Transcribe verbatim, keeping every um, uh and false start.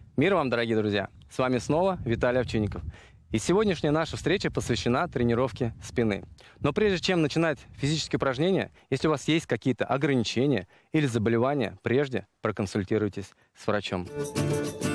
Мир вам, дорогие друзья! С вами снова Виталий Овчинников. И сегодняшняя наша встреча посвящена тренировке спины. Но прежде чем начинать физические упражнения, если у вас есть какие-то ограничения или заболевания, прежде проконсультируйтесь с врачом.